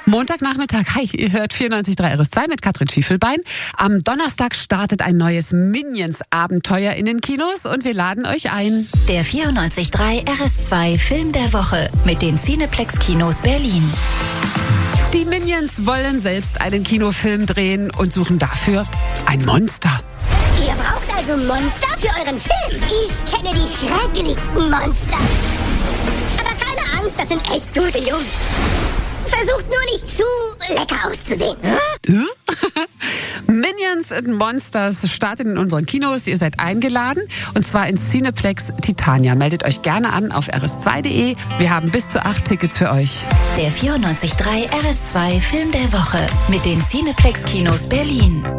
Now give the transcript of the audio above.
Montagnachmittag. Hi, ihr hört 94.3 RS2 mit Katrin Schiefelbein. Am Donnerstag startet ein neues Minions-Abenteuer in den Kinos und wir laden euch ein. Der 94.3 RS2 Film der Woche mit den Cineplex-Kinos Berlin. Die Minions wollen selbst einen Kinofilm drehen und suchen dafür ein Monster. Ihr braucht also Monster für euren Film? Ich kenne die schrecklichsten Monster. Aber keine Angst, das sind echt gute Jungs. Versucht nur nicht zu lecker auszusehen. Minions and Monsters startet in unseren Kinos. Ihr seid eingeladen und zwar ins Cineplex Titania. Meldet euch gerne an auf rs2.de. Wir haben bis zu 8 Tickets für euch. Der 94.3 RS2 Film der Woche mit den Cineplex-Kinos Berlin.